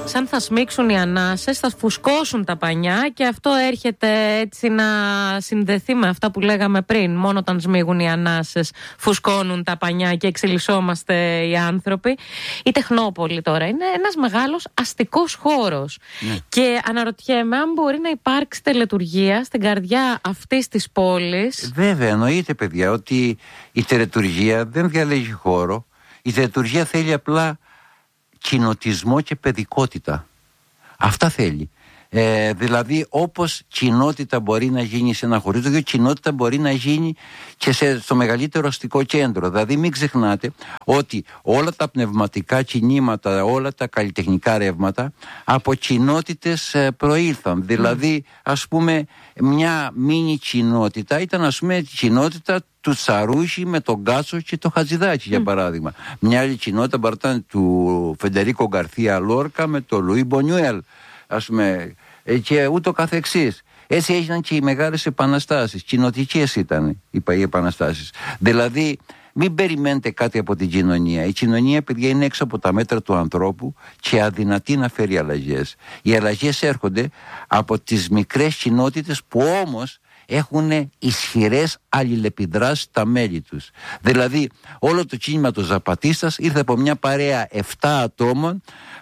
σαν θα σμίξουν οι ανάσες, θα φουσκώσουν τα πανιά και αυτό έρχεται έτσι να συνδεθεί με αυτά που λέγαμε πριν. Μόνο όταν σμίγουν οι ανάσες φουσκώνουν τα πανιά και εξελισσόμαστε οι άνθρωποι. Η Τεχνόπολη τώρα είναι ένας μεγάλος αστικός χώρος. Ναι. Και αναρωτιέμαι αν μπορεί να υπάρξει τελετουργία στην καρδιά αυτής της πόλης. Βέβαια, εννοείται παιδιά ότι η τελετουργία δεν διαλέγει χώρο. Η τελετουργία θέλει απλά κοινοτισμό και παιδικότητα. Αυτά θέλει. Δηλαδή όπως κοινότητα μπορεί να γίνει σε ένα χωριό, το κοινότητα μπορεί να γίνει και στο μεγαλύτερο αστικό κέντρο. Δηλαδή μην ξεχνάτε ότι όλα τα πνευματικά κινήματα, όλα τα καλλιτεχνικά ρεύματα από κοινότητες προήλθαν. Δηλαδή ας πούμε μια μίνι κοινότητα ήταν ας πούμε η κοινότητα του Τσαρούχη με τον Κάτσο και το Χατζηδάκι για παράδειγμα. Μια άλλη κοινότητα μπορεί να ήταν του Φεντερίκο Γκαρθία Λόρκα με τον Λουί Μπονιουέλ, ας πούμε, και ούτω καθεξής. Έτσι έγιναν και οι μεγάλες επαναστάσεις. Κοινοτικές ήταν οι επαναστάσεις. Δηλαδή μην περιμένετε κάτι από την κοινωνία. Η κοινωνία, παιδιά, είναι έξω από τα μέτρα του ανθρώπου και αδυνατή να φέρει αλλαγές. Οι αλλαγές έρχονται από τις μικρές κοινότητες που όμως έχουν ισχυρές αλληλεπιδράσεις στα μέλη τους. Δηλαδή όλο το κίνημα του Ζαπατίστας ήρθε από μια παρέα 7 ατόμων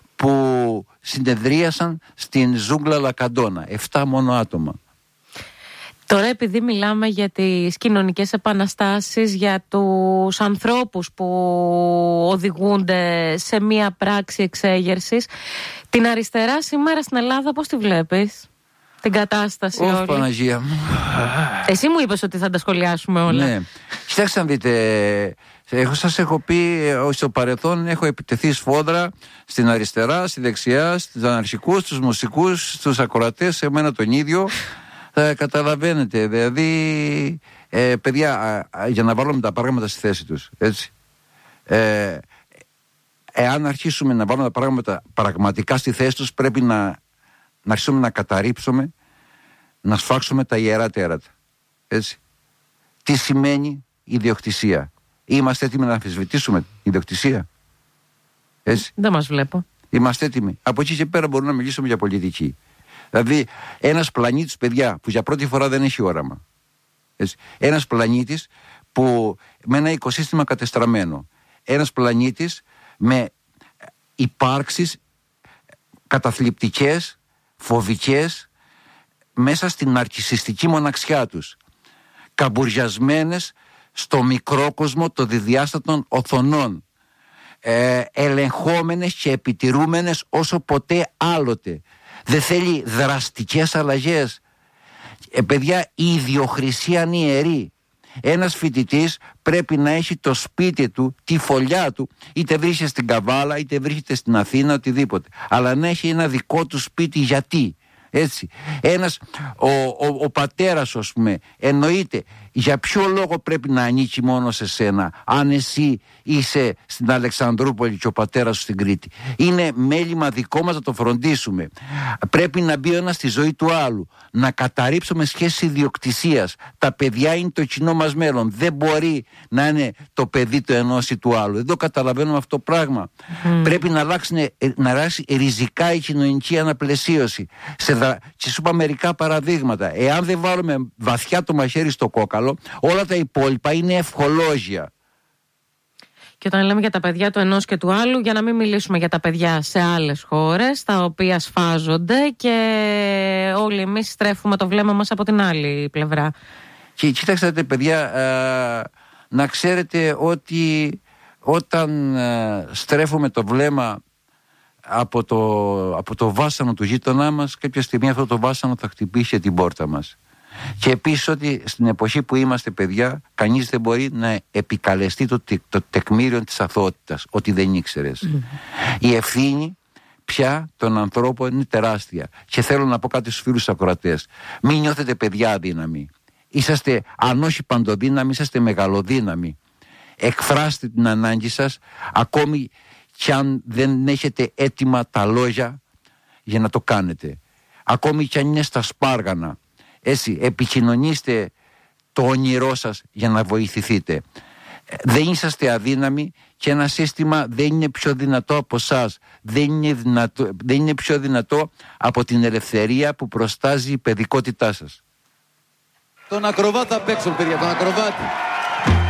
που συνεδρίασαν στην ζούγκλα Λακαντόνα. 7 μόνο άτομα. Τώρα επειδή μιλάμε για τις κοινωνικές επαναστάσεις, για τους ανθρώπους που οδηγούνται σε μία πράξη εξέγερσης, την αριστερά σήμερα στην Ελλάδα πώς τη βλέπεις? Την κατάσταση όλη. Παναγία μου. Εσύ μου είπες ότι θα τα σχολιάσουμε όλα. Ναι. Κοιτάξτε να δείτε, σας έχω πει στο παρελθόν έχω επιτεθεί σφόδρα στην αριστερά, στη δεξιά, στους αναρχικούς, στους μουσικούς, στους ακροατές, σε μένα τον ίδιο. Καταλαβαίνετε, δηλαδή παιδιά, για να βάλουμε τα πράγματα στη θέση τους, έτσι. Εάν αρχίσουμε να βάλουμε τα πράγματα πραγματικά στη θέση τους, πρέπει να αρχίσουμε να καταρρύψουμε, να σφάξουμε τα ιερά τέρατα. Έτσι. Τι σημαίνει ιδιοκτησία? Είμαστε έτοιμοι να αμφισβητήσουμε ιδιοκτησία? Έτσι. Δεν μας βλέπω. Είμαστε έτοιμοι. Από εκεί και πέρα μπορούμε να μιλήσουμε για πολιτική. Δηλαδή ένας πλανήτης, παιδιά, που για πρώτη φορά δεν έχει όραμα. Έτσι. Ένας πλανήτης που με ένα οικοσύστημα κατεστραμμένο. Ένας πλανήτης με υπάρξεις καταθλιπτικές, φοβικές, μέσα στην ναρκισσιστική μοναξιά τους, καμπουριασμένες στο μικρόκοσμο των διδιάστατων οθονών, ελεγχόμενες και επιτηρούμενες όσο ποτέ άλλοτε. Δεν θέλει δραστικές αλλαγές. Παιδιά, η ιδιοχρησία είναι ιερή. Ένας φοιτητής πρέπει να έχει το σπίτι του, τη φωλιά του, είτε βρίσκεται στην Καβάλα, είτε βρίσκεται στην Αθήνα, οτιδήποτε. Αλλά να έχει ένα δικό του σπίτι. Γιατί? Έτσι. Ο πατέρας, ας πούμε, εννοείται για ποιο λόγο πρέπει να ανήκει μόνο σε σένα, αν εσύ είσαι στην Αλεξανδρούπολη και ο πατέρας σου στην Κρήτη? Είναι μέλημα δικό μας να το φροντίσουμε. Πρέπει να μπει ο ένας στη ζωή του άλλου, να καταρρύψουμε σχέσεις ιδιοκτησίας. Τα παιδιά είναι το κοινό μας μέλλον. Δεν μπορεί να είναι το παιδί του ενός ή του άλλου. Δεν το καταλαβαίνουμε αυτό το πράγμα. Πρέπει να αλλάξει ριζικά η κοινωνική αναπλαισίωση. Και σου είπα μερικά παραδείγματα. Εάν δεν βάλουμε βαθιά το μαχαίρι στο κόκαλο, όλα τα υπόλοιπα είναι ευχολόγια. Και όταν λέμε για τα παιδιά του ενός και του άλλου, για να μην μιλήσουμε για τα παιδιά σε άλλες χώρες, τα οποία σφάζονται και όλοι εμείς στρέφουμε το βλέμμα μας από την άλλη πλευρά. Και κοιτάξτε παιδιά, να ξέρετε ότι όταν στρέφουμε το βλέμμα από το βάσανο του γείτονά μας, κάποια στιγμή αυτό το βάσανο θα χτυπήσει την πόρτα μας. Και επίσης ότι στην εποχή που είμαστε, παιδιά, κανείς δεν μπορεί να επικαλεστεί το τεκμήριο της αθωότητας, ότι δεν ήξερες. Η ευθύνη πια των ανθρώπων είναι τεράστια. Και θέλω να πω κάτι στους φίλους ακροατές. Μην νιώθετε, παιδιά, αδύναμοι. Είσαστε, αν όχι παντοδύναμοι, είσαστε μεγαλοδύναμοι. Εκφράστε την ανάγκη σας, ακόμη κι αν δεν έχετε έτοιμα τα λόγια για να το κάνετε. Ακόμη κι αν είναι στα σπάργανα. Έτσι, επικοινωνήστε το όνειρό σας για να βοηθηθείτε. Δεν είσαστε αδύναμοι και ένα σύστημα δεν είναι πιο δυνατό από εσάς. Δεν είναι πιο δυνατό από την ελευθερία που προστάζει η παιδικότητά σας. Τον ακροβάτα απ' έξω, παιδιά, τον ακροβάτη.